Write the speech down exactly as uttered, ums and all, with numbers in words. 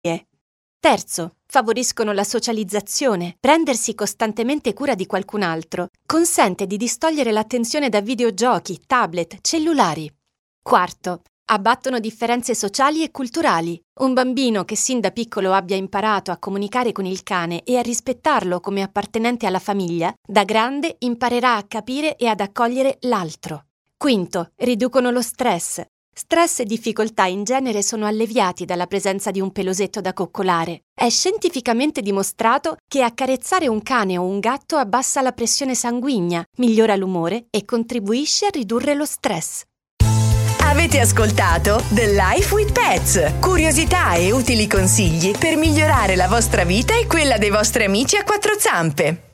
Terzo, favoriscono la socializzazione. Prendersi costantemente cura di qualcun altro consente di distogliere l'attenzione da videogiochi, tablet, cellulari. Quarto, abbattono differenze sociali e culturali. Un bambino che sin da piccolo abbia imparato a comunicare con il cane e a rispettarlo come appartenente alla famiglia, da grande imparerà a capire e ad accogliere l'altro. Quinto, riducono lo stress. Stress e difficoltà in genere sono alleviati dalla presenza di un pelosetto da coccolare. È scientificamente dimostrato che accarezzare un cane o un gatto abbassa la pressione sanguigna, migliora l'umore e contribuisce a ridurre lo stress. Avete ascoltato The Life with Pets. Curiosità e utili consigli per migliorare la vostra vita e quella dei vostri amici a quattro zampe.